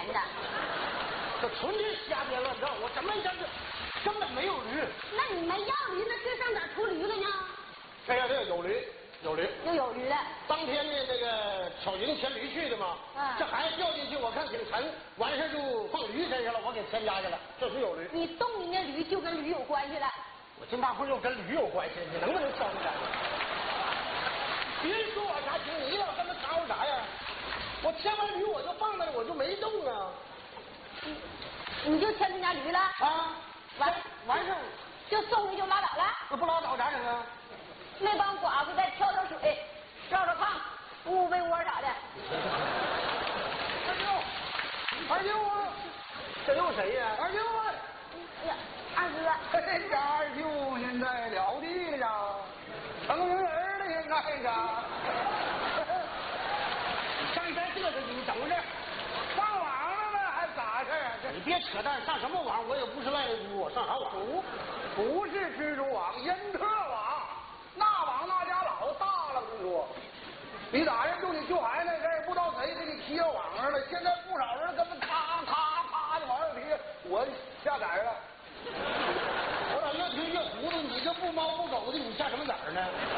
钱的。 这纯是瞎编乱造，我怎么想这根本没有驴。 那你们要驴，那这上哪出驴了呢？ 这有驴，有驴， 又有驴了。 当天的那个巧云牵驴去的嘛，这孩子掉进去，我看挺沉，完事就放驴身上了，我给牵家去了，这是有驴。 你动你那驴就跟驴有关系了。 我这大会又跟驴有关系，你能不能挑明白？别人说我啥情，你老跟他掺和啥呀？我牵完驴我就放那里，我就没动啊。 你就牵他家驴了？ 啊，完事就送回就拉倒了？ 那不拉倒咋整啊？ 那帮寡妇再挑水，烧炕，捂被窝啥的。 二舅啊，这又谁呀？二舅啊！ 哎呀，二哥， 这家二舅现在了地了呀，成名人了现在呀。你上山嘚瑟去，你等着。上网了吗？还咋事啊？你别扯淡，上什么网？我也不是赖的猪，我上啥网？不是蜘蛛网，因特网。那网那家老大了，跟你说。你咋的？就你救孩子那事儿，不知道谁给你踢到网上了。现在不少人跟着咔咔咔的往上踢，我下载了。我咋越听越糊涂？你这不猫不狗的，你下什么载呢？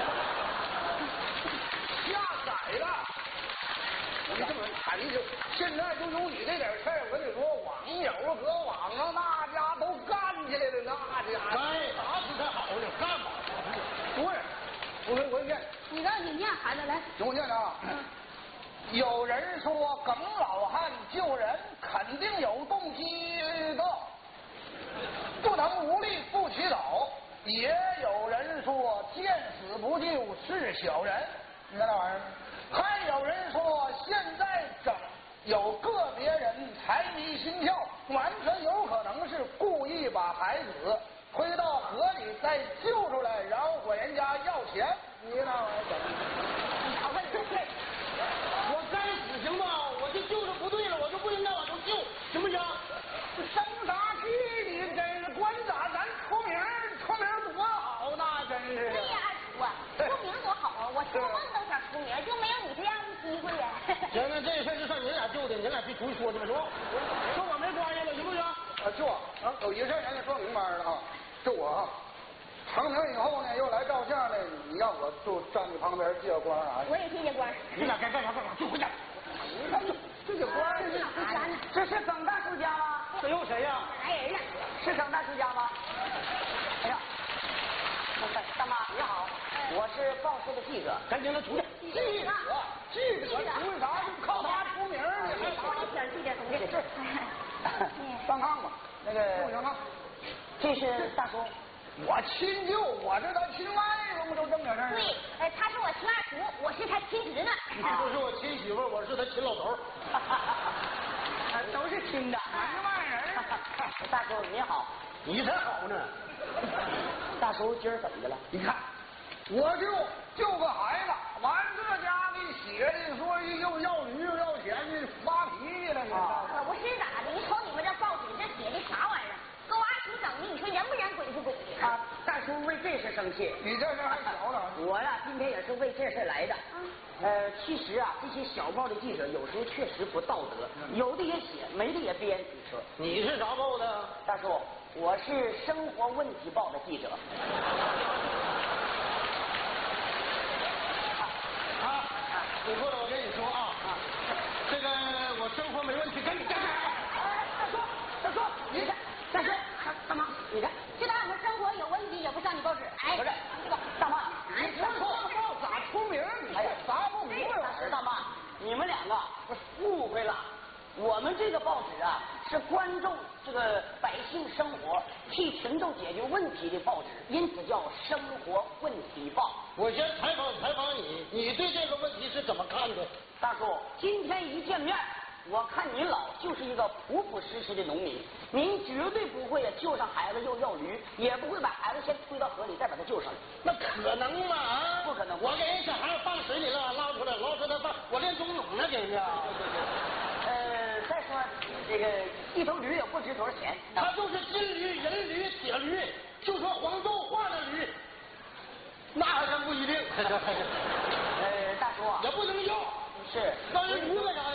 下载了。你这么喊你就现在就有你这点事儿，我跟你说，网友搁网上那家都干起来了，那家伙。哎，打死才好呢，干吧。不是，我念。 你让你念孩子来。 听我念啊。有人说耿老汉救人肯定有动机的，不能无力不祈祷。也有人说见死不救是小人，你看那玩意儿。还有人说现在有个别人财迷心窍，完全有可能是故意把孩子推到河里再救出来，然后管人家要钱。你那玩意儿怎么？好，对，我该死行吗？我就就是不对了，我就不应该往出救，行不行？生啥气你真是管咋咱出名多好，那真是。 对呀，二叔啊，出名多好啊！我做梦都想出名，就没有你这样的机会呀。 行，那这事就算你俩救的，你俩去出去说去吧，说我没关系了，行不行？舅啊，有一个事儿咱就说明白了啊，就我成名以后呢，又来照相呢，你让我就站你旁边接个光啥的。 我也去接光。 你俩该干啥干啥，就回家。这有光回家呢？ 这是耿大叔家吗？ 这又谁呀？ 来人了。 是耿大叔家吗？哎呀，大妈你好，我是报社的记者， 赶紧的出去。记者出去啥？就靠他出名呢。 一点记者同志。 是。上炕吧，那个上炕。 这是大叔。 我亲舅，我这他亲外甥，不都这么点事儿？ 对，他是我亲二叔，我是他亲侄子。 你这是我亲媳妇，我是他亲老头。 都是亲的， 亲外人。 大叔你好， 你才好呢。 大叔今儿怎么的了？ 你看，我就救个孩子，完这家给写的说又要驴又要钱的，发脾气了。 可不是咋的？你瞅你们这报纸这写的啥玩意儿？给我二叔整的，你说人不人鬼不鬼的？ 啊，大叔为这事生气。 你这事还小呢。 我呀，今天也是为这事来的。其实啊，这些小报的记者有时候确实不道德，有的也写，没的也编。你说你是啥报的？ 大叔，我是生活问题报的记者。 你过来，我跟你说啊，这个我生活没问题，赶紧干。 大叔，你看，大叔，大妈，你看， 就当我们生活有问题，也不上你报纸。哎， 不是，大妈， 你说报咋出名？ 哎呀， 啥不明白？ 大妈，你们两个误会了。我们这个报纸啊，是关注这个百姓生活、替群众解决问题的报纸，因此叫生活问题报。 我先采访你，你对这个问题是怎么看的？ 大叔，今天一见面，我看您老就是一个朴朴实实的农民，您绝对不会救上孩子又要驴，也不会把孩子先推到河里再把他救上来。 那可能吗？啊， 不可能。 我给人小孩放水里了，捞出来他放，我练中泳呢，给人家。 再说这个一头驴也不值多少钱， 他就是金驴、银驴、铁驴，就说黄豆画的驴，那还真不一定。 大叔啊， 也不能要。 是， 那人驴干啥呀？